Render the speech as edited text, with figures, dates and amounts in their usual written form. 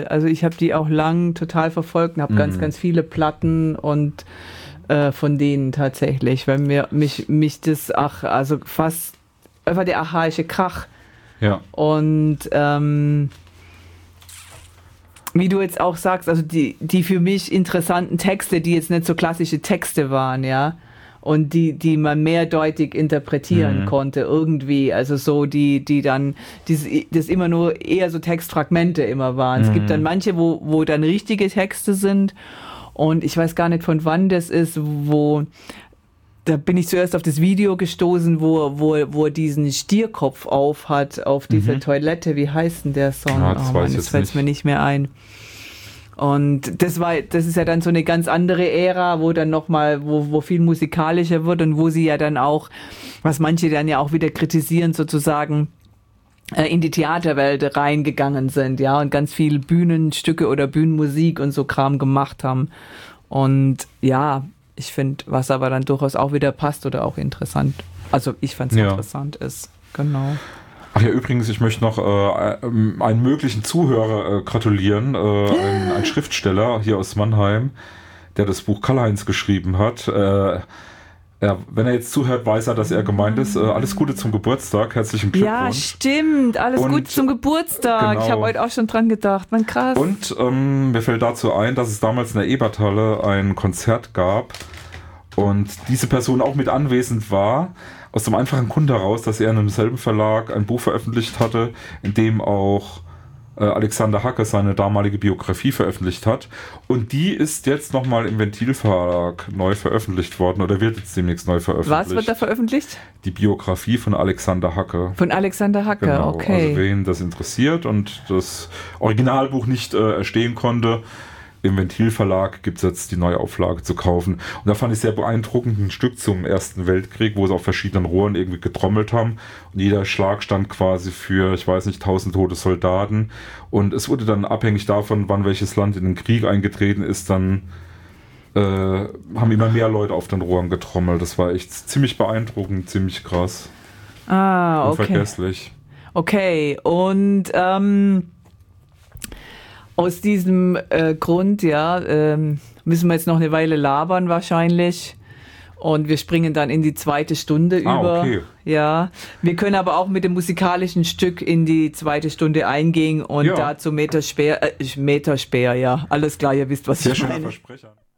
Also ich habe die auch lang total verfolgt und habe ganz viele Platten und von denen tatsächlich, weil mich das, also fast einfach der archaische Krach. Ja. Und wie du jetzt auch sagst, also die für mich interessanten Texte, die jetzt nicht so klassische Texte waren, ja, und die man mehrdeutig interpretieren konnte irgendwie, also so die dann das immer nur eher so Textfragmente immer waren. Es gibt dann manche, wo dann richtige Texte sind und ich weiß gar nicht, von wann das ist, da bin ich zuerst auf das Video gestoßen, wo er diesen Stierkopf auf hat, auf dieser Toilette. Wie heißt denn der Song? Ja, das weiß jetzt fällt es mir nicht mehr ein. Und das ist ja dann so eine ganz andere Ära, wo dann nochmal, wo viel musikalischer wird und wo sie ja dann auch, was manche dann ja auch wieder kritisieren, sozusagen in die Theaterwelt reingegangen sind, ja, und ganz viel Bühnenstücke oder Bühnenmusik und so Kram gemacht haben. Und ja, ich finde, was aber dann durchaus auch wieder passt oder auch interessant. Also ich fand es interessant ist. Genau. Ach ja, übrigens, ich möchte noch einen möglichen Zuhörer gratulieren, ein Schriftsteller hier aus Mannheim, der das Buch Karl-Heinz geschrieben hat. Wenn er jetzt zuhört, weiß er, dass er gemeint ist. Alles Gute zum Geburtstag, herzlichen Glückwunsch. Ja, stimmt, alles Gute zum Geburtstag. Genau. Ich habe heute auch schon dran gedacht, man krass. Und mir fällt dazu ein, dass es damals in der Eberthalle ein Konzert gab und diese Person auch mit anwesend war, aus dem einfachen Grund heraus, dass er in demselben Verlag ein Buch veröffentlicht hatte, in dem auch Alexander Hacke seine damalige Biografie veröffentlicht hat. Und die ist jetzt nochmal im Ventil-Verlag neu veröffentlicht worden oder wird jetzt demnächst neu veröffentlicht. Was wird da veröffentlicht? Die Biografie von Alexander Hacke. Von Alexander Hacke, genau, okay. Also wen das interessiert und das Originalbuch nicht erstehen konnte, im Ventil-Verlag gibt es jetzt die Neuauflage zu kaufen. Und da fand ich sehr beeindruckend ein Stück zum Ersten Weltkrieg, wo sie auf verschiedenen Rohren irgendwie getrommelt haben. Und jeder Schlag stand quasi für, ich weiß nicht, 1000 tote Soldaten. Und es wurde dann abhängig davon, wann welches Land in den Krieg eingetreten ist, dann haben immer mehr Leute auf den Rohren getrommelt. Das war echt ziemlich beeindruckend, ziemlich krass. Ah, okay. Unvergesslich. Okay, und aus diesem Grund, müssen wir jetzt noch eine Weile labern wahrscheinlich und wir springen dann in die zweite Stunde über. Okay. Ja, wir können aber auch mit dem musikalischen Stück in die zweite Stunde eingehen und dazu Meterspeer, ja, alles klar, ihr wisst, was sehr ich meine. schöner Versprecher.